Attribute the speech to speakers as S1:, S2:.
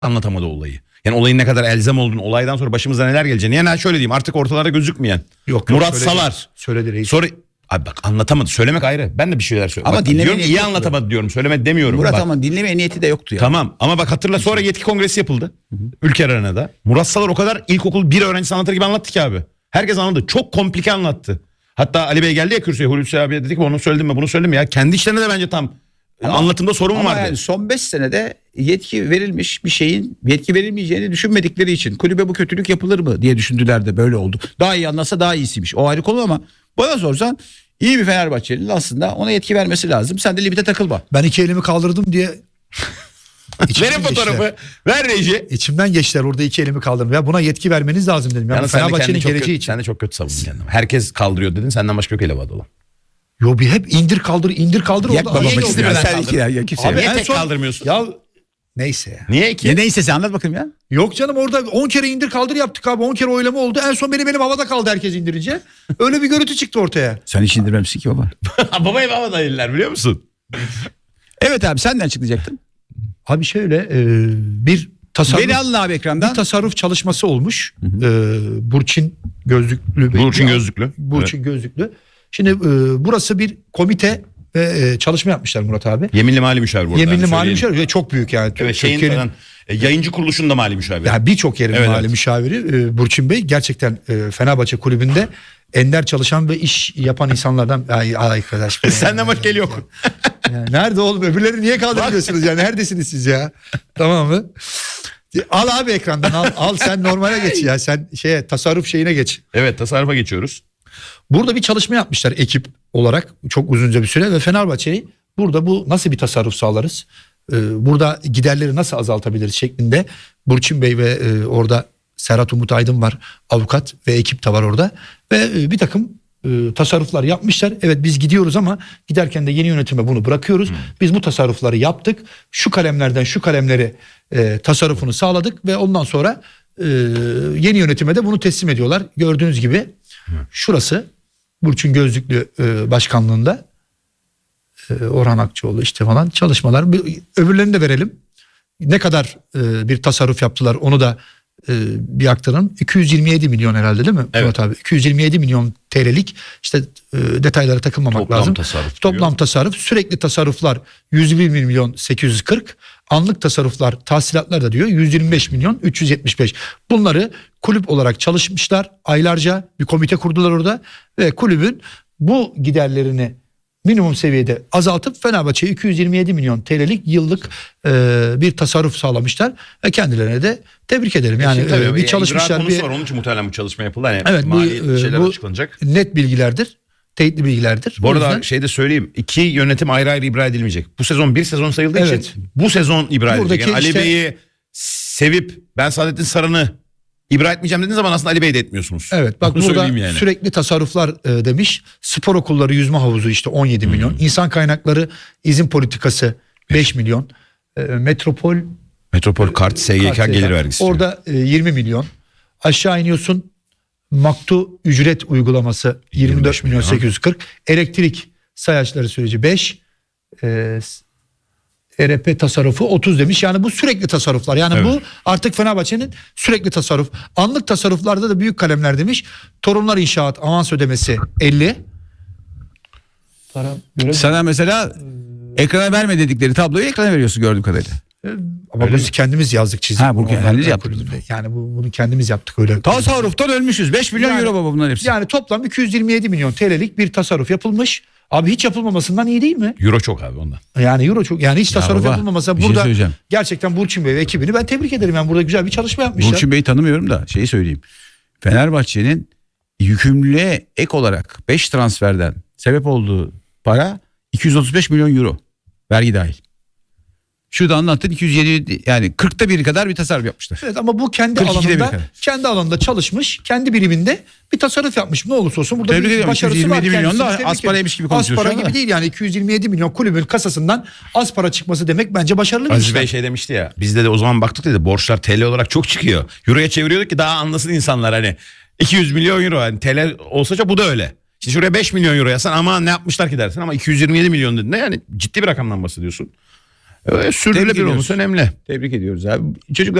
S1: anlatamadı olayı. Yani olayın ne kadar elzem olduğunu, olaydan sonra başımıza neler geleceğini. Yani şöyle diyeyim, artık ortalarda gözükmeyen.
S2: Yok,
S1: Murat
S2: söyledi.
S1: Salar.
S2: Söyledi reis.
S1: Sonra abi bak, anlatamadı. Söylemek ayrı. Ben de bir şeyler söylüyorum.
S3: Ama
S1: Bak,
S3: dinleme
S1: diyorum ki
S3: niyeti
S1: iyi
S3: yoktu.
S1: anlatamadı diyorum. Söylemedi demiyorum.
S3: Murat
S1: Bak,
S3: ama dinleme niyeti de yoktu ya.
S1: tamam ama bak hatırla, sonra yetki kongresi yapıldı. Ülker Arena'da. Murat Salar o kadar ilkokul bir öğrencisi anlatır gibi anlattı ki abi. Herkes anladı. Çok komplike anlattı. Hatta Ali Bey geldi ya kürsüye, Hulusi abiye dedi ki onu söyledim mi bunu söyledim mi ya. Kendi işlerine de bence tam anlatımda sorun
S3: Ama
S1: vardı.
S3: yani son 5 senede yetki verilmiş bir şeyin yetki verilmeyeceğini düşünmedikleri için kulübe bu kötülük yapılır mı diye düşündüler de böyle oldu. Daha iyi anlatsa daha iyisiymiş. O ayrı konu ama bana sorsan iyi bir Fenerbahçeli'nin aslında ona yetki vermesi lazım. Sen de limite takılma.
S2: Ben 2 elimi kaldırdım diye. İçimden
S1: Verin
S2: geçtiler.
S1: fotoğrafı. Ver reji.
S2: İçimden geçtiler, orada 2 elimi kaldırdım. Ya buna yetki vermeniz lazım dedim. Yani
S1: Yalnız sen de
S2: Fenerbahçe'nin
S1: kendini çok
S2: geleceği
S1: kötü,
S2: için.
S1: sen de çok kötü savundun kendini. Herkes kaldırıyor dedin, senden başka yok elevada olan.
S2: Yo, bir hep indir kaldır indir kaldır oldu.
S3: Yakma
S2: Niye
S3: babacığım
S2: oldu
S3: ya,
S2: ya?
S3: sen ikiler ya kimse.
S2: Abi
S1: Niye
S2: en
S1: tek
S2: son-
S1: kaldırmıyorsun?
S2: Ya neyse ya.
S1: Niye ki?
S3: Ne neyse anlat bakayım ya.
S2: Yok canım, orada 10 kere indir kaldır yaptık abi. 10 kere oylama oldu. En son benim havada kaldı herkes indirince. Öyle bir görüntü çıktı ortaya.
S3: Sen hiç indirmemişsin ki baba.
S1: Baba ev hava değiller biliyor musun?
S3: Evet abi sen de açıklayacaktın.
S2: Abi şöyle bir tasarruf,
S3: Beni alın abi ekrandan.
S2: bir tasarruf çalışması olmuş. Burçin gözlüklü.
S1: Burçin gözlüklü.
S2: Burçin gözlüklü. Şimdi burası bir komite ve çalışma yapmışlar Murat abi.
S1: Yeminli mali müşavir burada.
S2: Yeminli
S1: yani
S2: mali
S1: söyleyelim.
S2: müşavir ve çok büyük yani.
S1: Evet, şeyin
S2: Türkiye'nin-
S1: falan, yayıncı kuruluşunda mali müşavir.
S2: Yani birçok yerin
S1: Evet,
S2: mali
S1: evet.
S2: müşaviri Burçin Bey gerçekten Fenerbahçe kulübünde ender çalışan ve iş yapan insanlardan. Ay arkadaş.
S1: Senden başka el yok.
S2: Ya nerede oğlum, öbürleri niye kaldırmıyorsunuz ya, neredesiniz siz ya? Tamam mı? Al abi ekrandan, al sen normale geç ya, sen tasarruf şeyine geç.
S1: Evet, tasarrufa geçiyoruz.
S2: Burada bir çalışma yapmışlar ekip olarak çok uzunca bir süre ve Fenerbahçe'yi burada bu nasıl bir tasarruf sağlarız? Burada giderleri nasıl azaltabiliriz şeklinde Burçin Bey ve orada Serhat Umut Aydın var, avukat ve ekip de var orada ve bir takım tasarruflar yapmışlar. Evet, biz gidiyoruz ama giderken de yeni yönetime bunu bırakıyoruz. Biz bu tasarrufları yaptık. Şu kalemlerden şu kalemleri tasarrufunu sağladık ve ondan sonra yeni yönetime de bunu teslim ediyorlar. Gördüğünüz gibi şurası Burçin Gözlüklü başkanlığında Orhan Akçoğlu işte falan çalışmalar. Öbürlerini de verelim. Ne kadar bir tasarruf yaptılar onu da bir aktaralım. 227 milyon herhalde değil mi?
S1: Evet.
S2: Murat abi. 227 milyon TL'lik işte detaylara takılmamak
S1: Toplam
S2: lazım.
S1: tasarruf
S2: Toplam
S1: diyor.
S2: tasarruf, sürekli tasarruflar 101 milyon 840, anlık tasarruflar, tahsilatlar da diyor 125 milyon 375. Bunları kulüp olarak çalışmışlar. Aylarca bir komite kurdular orada ve kulübün bu giderlerini minimum seviyede azaltıp Fenerbahçe'ye 227 milyon TL'lik yıllık bir tasarruf sağlamışlar ve kendilerine de tebrik ederim. Yani
S1: Tabii,
S2: bir çalışmışlar.
S1: konusu
S2: Bir,
S1: var, onun için muhtemelen bu çalışma yapıldı. Hani
S2: evet,
S1: mali şeyler
S2: bu
S1: açıklanacak.
S2: net bilgilerdir. Teyitli bilgilerdir.
S1: Bu
S2: O
S1: arada
S2: yüzden
S1: şey de söyleyeyim. 2 yönetim ayrı ayrı ibra edilmeyecek. Bu sezon bir sezon sayıldığı
S2: Evet.
S1: için bu sezon ibra edilecek.
S2: Buradaki
S1: Yani Ali
S2: işte-
S1: Bey'i sevip ben Saadettin Saran'ı ibra etmeyeceğim dediğiniz zaman aslında Ali Bey'i de etmiyorsunuz.
S2: Evet, bak
S1: Bunu
S2: burada
S1: söyleyeyim yani.
S2: sürekli tasarruflar demiş. Spor okulları yüzme havuzu işte 17 milyon. İnsan kaynakları izin politikası 5 milyon.
S1: Metropol kart SGK
S2: Kart
S1: gelir
S2: SGK.
S1: vergisi.
S2: Orada 20 milyon. Aşağı iniyorsun. Maktu ücret uygulaması 24 milyon 840. Elektrik sayaçları süreci 5. ERP tasarrufu 30 demiş. Yani bu sürekli tasarruflar. Yani
S1: Evet.
S2: bu artık Fenerbahçe'nin sürekli tasarruf. Anlık tasarruflarda da büyük kalemler demiş. Torunlar İnşaat avans ödemesi 50. Para
S3: Sana mesela ekrana verme dedikleri tabloyu ekrana veriyorsun gördüğüm kadarıyla.
S2: ama biz kendimiz yazdık, çizdik.
S3: Ha, bu kendiniz yaptınız.
S2: kulübünde. Yani bunu kendimiz yaptık öyle.
S3: Tasarruftan ölmüşüz. 5 milyon
S2: Yani-
S3: euro baba bunların hepsi.
S2: Yani toplam 227 milyon TL'lik bir tasarruf yapılmış. Abi hiç yapılmamasından iyi değil mi?
S1: Euro çok abi ondan.
S2: Yani euro çok, yani hiç tasarruf
S3: baba,
S2: yapılmamasa
S3: bir şey
S2: burada
S3: söyleyeceğim.
S2: gerçekten Burçin Bey ve ekibini ben tebrik ederim. Yani burada güzel bir çalışma yapmışlar.
S3: Burçin Bey'i tanımıyorum da şeyi söyleyeyim. Fenerbahçe'nin yükümlülüğe ek olarak 5 transferden sebep olduğu para 235 milyon euro. Vergi dahil. Şurada anlattın 207 yani 40'ta biri kadar bir tasarruf yapmışlar.
S2: Evet, ama bu kendi
S3: 42'de bir
S2: alanında,
S3: kere.
S2: kendi alanında çalışmış, kendi biriminde bir tasarruf yapmış. Ne olursa olsun burada
S3: Tebrik
S2: bir
S3: ediyorum.
S2: başarısı var.
S3: 227 milyon da
S2: Kendisini tebrik
S3: az paraymış gibi
S2: ederim. Az
S3: konuşuyor
S2: para
S3: şu anda.
S2: gibi değil yani, 227 milyon kulübün kasasından az para çıkması demek bence başarılı bir
S1: Aziz
S2: işlem.
S1: Bey şey demişti ya, bizde de o zaman baktık dedi, borçlar TL olarak çok çıkıyor. Euro'ya çeviriyorduk ki daha anlasın insanlar, hani 200 milyon euro, hani TL olsa bu da öyle. Şimdi şuraya 5 milyon euro yazsan ama ne yapmışlar ki dersin, ama 227 milyon dediğinde yani ciddi bir rakamdan bahsediyorsun. Sürdürülebilir
S3: ediyoruz.
S1: olması önemli.
S3: Tebrik ediyoruz abi. Çocuklar